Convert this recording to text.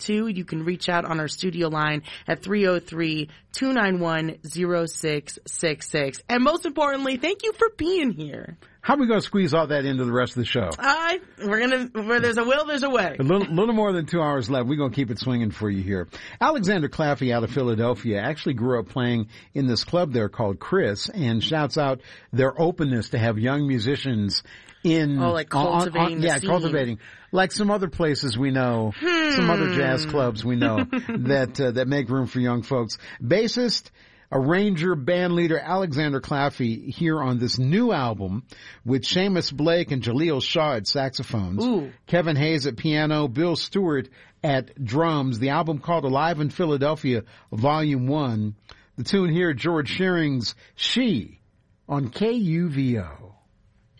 too. You can reach out on our studio line at 303-291-0666. And most importantly, thank you for being here. How are we going to squeeze all that into the rest of the show? Where there's a will, there's a way. A little more than 2 hours left. We're going to keep it swinging for you here. Alexander Claffey out of Philadelphia actually grew up playing in this club there called Chris, and shouts out their openness to have young musicians in. Oh, like cultivating the scene. Cultivating. Like some other places we know, some other jazz clubs we know that make room for young folks. Bassist, arranger, band leader Alexander Claffey here on this new album with Seamus Blake and Jaleel Shaw at saxophones. Ooh. Kevin Hayes at piano, Bill Stewart at drums. The album called Alive in Philadelphia, Volume 1. The tune here, George Shearing's She on KUVO.